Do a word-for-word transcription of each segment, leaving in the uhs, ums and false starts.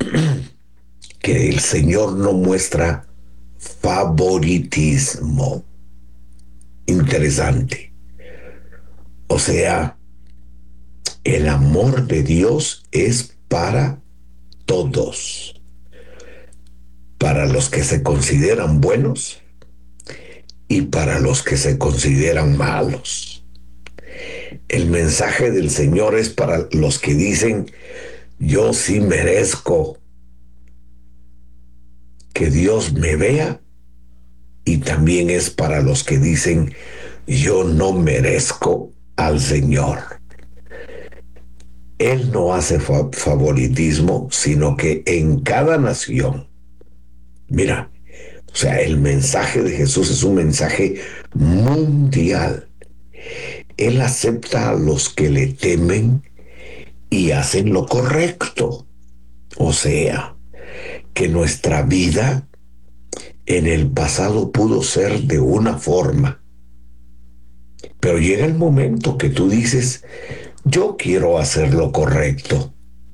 que el Señor no muestra favoritismo. Interesante. O sea, el amor de Dios es para todos, para los que se consideran buenos y para los que se consideran malos. El mensaje del Señor es para los que dicen, yo sí merezco que Dios me vea, y también es para los que dicen, yo no merezco al Señor. Él no hace fa- favoritismo, sino que en cada nación, mira, o sea, el mensaje de Jesús es un mensaje mundial. Él acepta a los que le temen y hacen lo correcto. O sea, que nuestra vida en el pasado pudo ser de una forma, pero llega el momento que tú dices, yo quiero hacer lo correcto,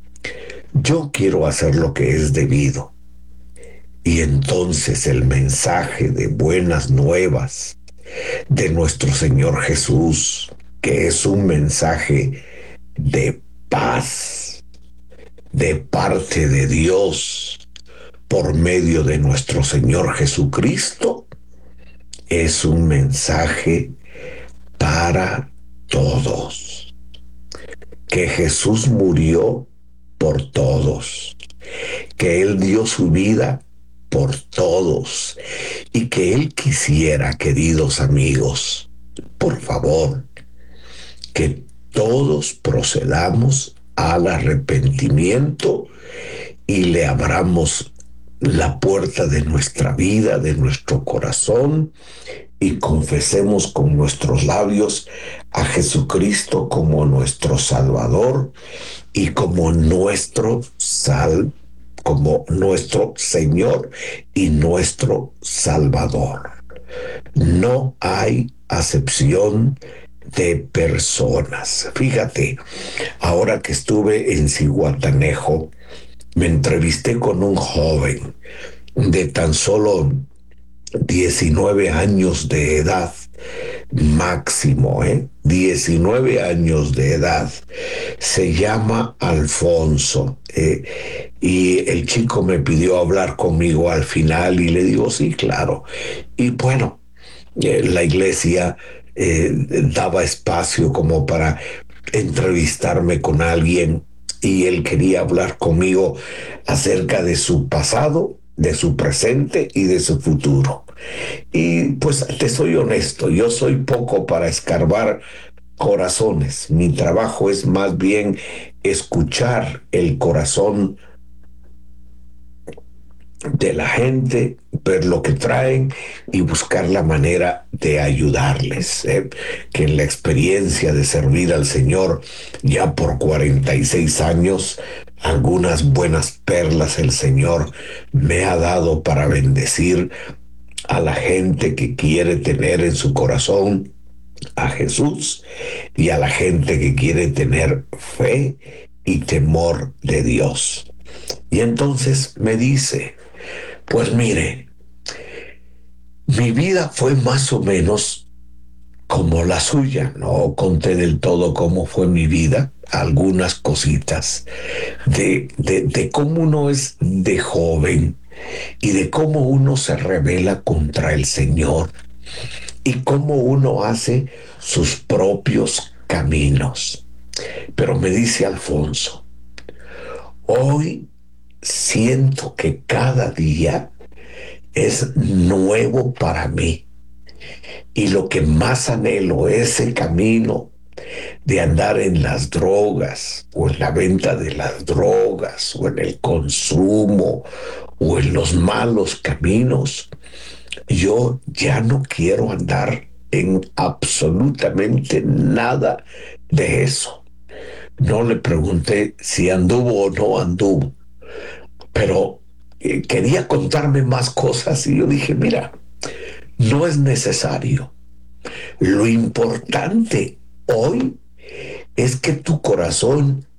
yo quiero hacer lo que es debido. Y entonces el mensaje de buenas nuevas de nuestro Señor Jesús, que es un mensaje de paz de parte de Dios por medio de nuestro Señor Jesucristo, es un mensaje para todos. Que Jesús murió por todos, que Él dio su vida por todos y que Él quisiera, queridos amigos, por favor, que todos procedamos al arrepentimiento y le abramos la puerta de nuestra vida, de nuestro corazón, y confesemos con nuestros labios a Jesucristo como nuestro Salvador y como nuestro sal, como nuestro Señor y nuestro Salvador. No hay acepción de personas. Fíjate, ahora que estuve en Cihuatanejo, me entrevisté con un joven de tan solo diecinueve años de edad, máximo, ¿eh? diecinueve años de edad. Se llama Alfonso. Eh, y el chico me pidió hablar conmigo al final y le digo, sí, claro. Y bueno, eh, la iglesia eh, daba espacio como para entrevistarme con alguien y él quería hablar conmigo acerca de su pasado, de su presente y de su futuro. Y pues te soy honesto, yo soy poco para escarbar corazones. Mi trabajo es más bien escuchar el corazón de la gente, ver lo que traen y buscar la manera de ayudarles. ¿eh? Que en la experiencia de servir al Señor ya por cuarenta y seis años, algunas buenas perlas el Señor me ha dado para bendecir a la gente que quiere tener en su corazón a Jesús y a la gente que quiere tener fe y temor de Dios. Y entonces me dice, pues mire, mi vida fue más o menos como la suya. No conté del todo cómo fue mi vida, algunas cositas de, de, de cómo uno es de joven y de cómo uno se rebela contra el Señor y cómo uno hace sus propios caminos. Pero me dice Alfonso, hoy siento que cada día es nuevo para mí. Y lo que más anhelo, ese camino de andar en las drogas o en la venta de las drogas o en el consumo o en los malos caminos, yo ya no quiero andar en absolutamente nada de eso. No le pregunté si anduvo o no anduvo, pero eh, quería contarme más cosas y yo dije, mira, no es necesario. Lo importante hoy es que tu corazón